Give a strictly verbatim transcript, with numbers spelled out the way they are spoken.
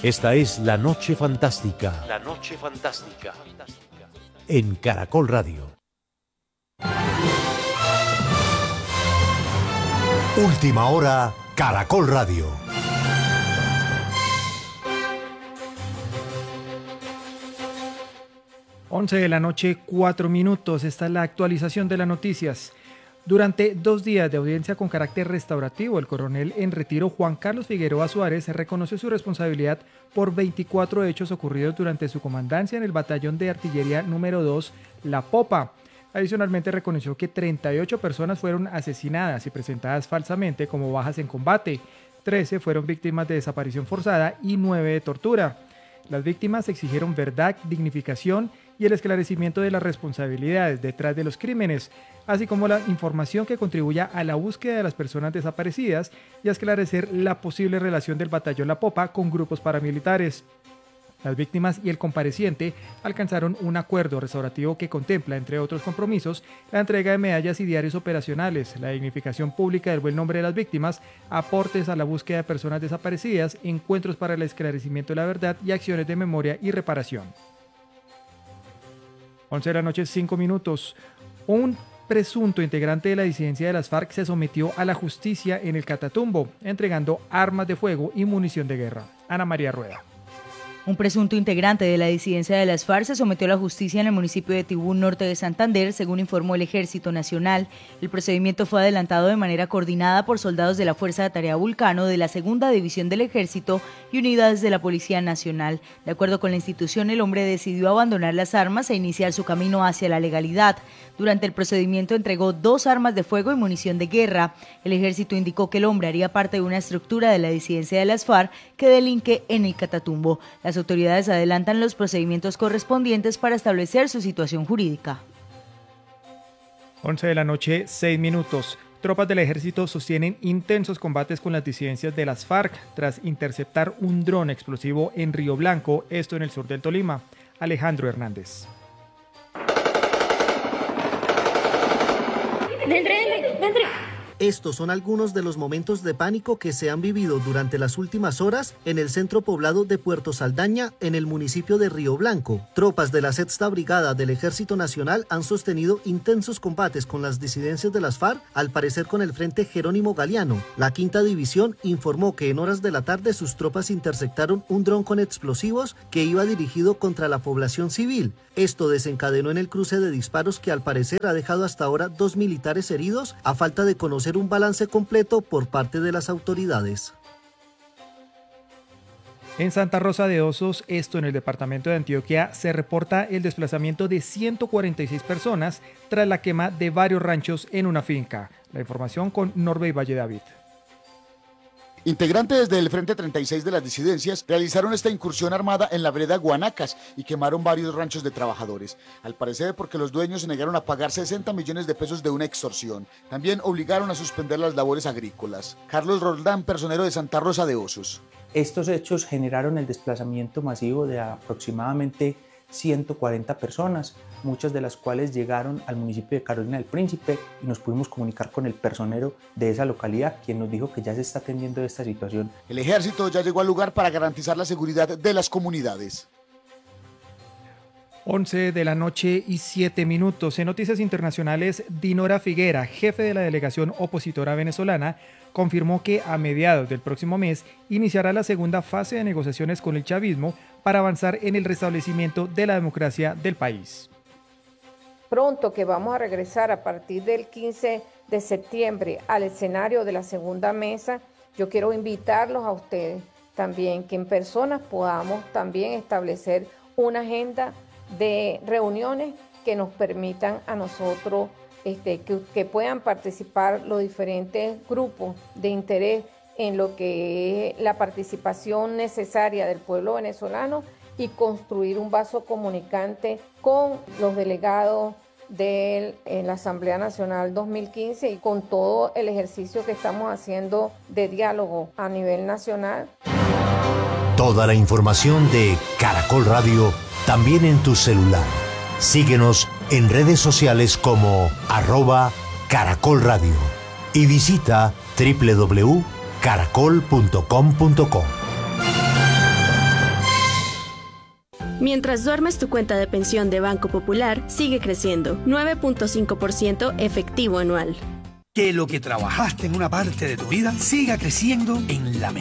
Esta es La Noche Fantástica. La Noche Fantástica. En Caracol Radio. Última hora, Caracol Radio. once de la noche, cuatro minutos. Esta es la actualización de las noticias. Durante dos días de audiencia con carácter restaurativo, el coronel en retiro Juan Carlos Figueroa Suárez reconoció su responsabilidad por veinticuatro hechos ocurridos durante su comandancia en el batallón de artillería número dos, La Popa. Adicionalmente reconoció que treinta y ocho personas fueron asesinadas y presentadas falsamente como bajas en combate, trece fueron víctimas de desaparición forzada y nueve de tortura. Las víctimas exigieron verdad, dignificación y el esclarecimiento de las responsabilidades detrás de los crímenes, así como la información que contribuya a la búsqueda de las personas desaparecidas y a esclarecer la posible relación del batallón La Popa con grupos paramilitares. Las víctimas y el compareciente alcanzaron un acuerdo restaurativo que contempla, entre otros compromisos, la entrega de medallas y diarios operacionales, la dignificación pública del buen nombre de las víctimas, aportes a la búsqueda de personas desaparecidas, encuentros para el esclarecimiento de la verdad y acciones de memoria y reparación. once de la noche, cinco minutos. Un presunto integrante de la disidencia de las FARC se sometió a la justicia en el Catatumbo, entregando armas de fuego y munición de guerra. Ana María Rueda. Un presunto integrante de la disidencia de las FARC se sometió a la justicia en el municipio de Tibú, norte de Santander, según informó el Ejército Nacional. El procedimiento fue adelantado de manera coordinada por soldados de la Fuerza de Tarea Vulcano, de la Segunda División del Ejército y unidades de la Policía Nacional. De acuerdo con la institución, el hombre decidió abandonar las armas e iniciar su camino hacia la legalidad. Durante el procedimiento entregó dos armas de fuego y munición de guerra. El Ejército indicó que el hombre haría parte de una estructura de la disidencia de las FARC que delinque en el Catatumbo. Las autoridades adelantan los procedimientos correspondientes para establecer su situación jurídica. once de la noche, seis minutos. Tropas del ejército sostienen intensos combates con las disidencias de las FARC tras interceptar un dron explosivo en Río Blanco, esto en el sur del Tolima. Alejandro Hernández. Estos son algunos de los momentos de pánico que se han vivido durante las últimas horas en el centro poblado de Puerto Saldaña, en el municipio de Río Blanco. Tropas de la Sexta Brigada del Ejército Nacional han sostenido intensos combates con las disidencias de las FARC, al parecer con el Frente Jerónimo Galeano. La Quinta División informó que en horas de la tarde sus tropas interceptaron un dron con explosivos que iba dirigido contra la población civil. Esto desencadenó en el cruce de disparos que al parecer ha dejado hasta ahora dos militares heridos, a falta de conocer un balance completo por parte de las autoridades. En Santa Rosa de Osos, esto en el departamento de Antioquia, se reporta el desplazamiento de ciento cuarenta y seis personas tras la quema de varios ranchos en una finca. La información con Norbey Valle David. Integrantes del Frente treinta y seis de las disidencias realizaron esta incursión armada en la vereda Guanacas y quemaron varios ranchos de trabajadores. Al parecer porque los dueños se negaron a pagar sesenta millones de pesos de una extorsión. También obligaron a suspender las labores agrícolas. Carlos Roldán, personero de Santa Rosa de Osos. Estos hechos generaron el desplazamiento masivo de aproximadamente ciento cuarenta personas, muchas de las cuales llegaron al municipio de Carolina del Príncipe, y nos pudimos comunicar con el personero de esa localidad, quien nos dijo que ya se está atendiendo esta situación. El ejército ya llegó al lugar para garantizar la seguridad de las comunidades. once de la noche y siete minutos. En noticias internacionales, Dinora Figuera, jefe de la delegación opositora venezolana, confirmó que a mediados del próximo mes iniciará la segunda fase de negociaciones con el chavismo para avanzar en el restablecimiento de la democracia del país. Pronto que vamos a regresar a partir del quince de septiembre al escenario de la segunda mesa, yo quiero invitarlos a ustedes también que en personas podamos también establecer una agenda de reuniones que nos permitan a nosotros este, que, que puedan participar los diferentes grupos de interés en lo que es la participación necesaria del pueblo venezolano y construir un vaso comunicante con los delegados de la Asamblea Nacional dos mil quince y con todo el ejercicio que estamos haciendo de diálogo a nivel nacional. Toda la información de Caracol Radio también en tu celular. Síguenos en redes sociales como arroba Caracol Radio y visita doble u doble u doble u punto caracol punto com punto co. Mientras duermes, tu cuenta de pensión de Banco Popular sigue creciendo, nueve punto cinco por ciento efectivo anual. Que lo que trabajaste en una parte de tu vida siga creciendo en la mejor